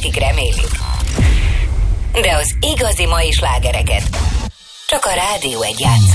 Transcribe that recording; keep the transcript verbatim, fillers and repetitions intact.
akik remélik. De az igazi mai slágereket csak a Rádió egy játsz.